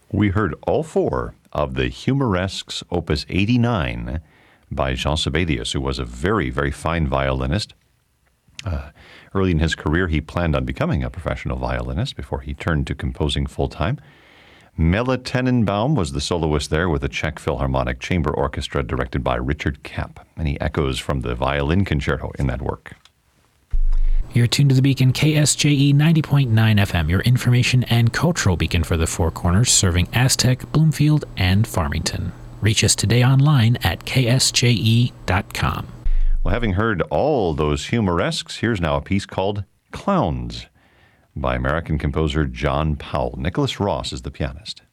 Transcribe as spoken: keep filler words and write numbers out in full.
We heard all four of the Humoresques, Opus eighty-nine, by Jean Sibelius, who was a very, very fine violinist. Uh, early in his career, he planned on becoming a professional violinist before he turned to composing full-time. Melle Tenenbaum was the soloist there with the Czech Philharmonic Chamber Orchestra directed by Richard Kapp. Many echoes from the violin concerto in that work. You're tuned to the Beacon, K S J E ninety point nine F M, your information and cultural beacon for the Four Corners, serving Aztec, Bloomfield, and Farmington. Reach us today online at k s j e dot com. Well, having heard all those humoresques, here's now a piece called Clowns by American composer John Powell. Nicholas Ross is the pianist.